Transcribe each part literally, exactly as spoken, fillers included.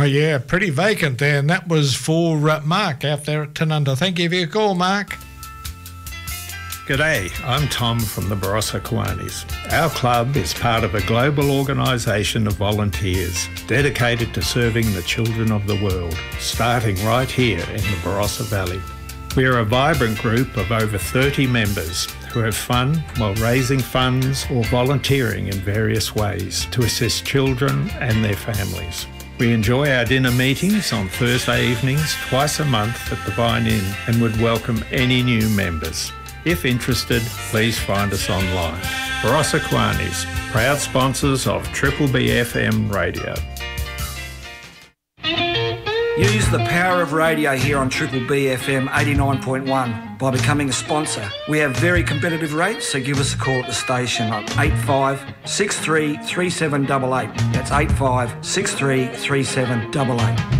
Oh, yeah, pretty vacant there. And that was for uh, Mark out there at Tanunda. Thank you for your call, Mark. G'day, I'm Tom from the Barossa Kiwanis. Our club is part of a global organisation of volunteers dedicated to serving the children of the world, starting right here in the Barossa Valley. We are a vibrant group of over thirty members who have fun while raising funds or volunteering in various ways to assist children and their families. We enjoy our dinner meetings on Thursday evenings twice a month at the Vine Inn and would welcome any new members. If interested, please find us online. Barossa Kiwanis, proud sponsors of Triple B F M Radio. Use the power of radio here on Triple B F M eighty-nine point one by becoming a sponsor. We have very competitive rates, so give us a call at the station on eight five six three three seven eight eight. That's eight five six three three seven eight eight.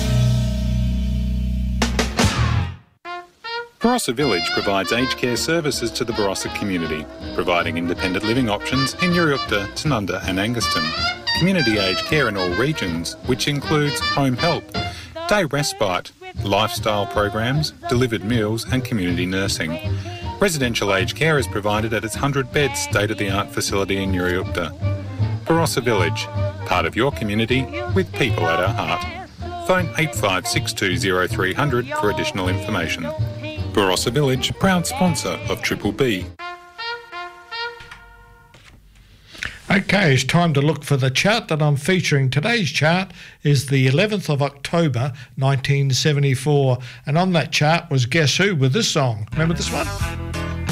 Barossa Village provides aged care services to the Barossa community, providing independent living options in Uriukta, Tanunda and Anguston. Community aged care in all regions, which includes home help, day respite, lifestyle programs, delivered meals and community nursing. Residential aged care is provided at its one hundred bed state-of-the-art facility in Uriukta. Barossa Village, part of your community with people at our heart. Phone eight five six two zero three hundred for additional information. Barossa Village, proud sponsor of Triple B. Okay, it's time to look for the chart that I'm featuring. Today's chart is the eleventh of October nineteen seventy-four, and on that chart was Guess Who with this song. Remember this one?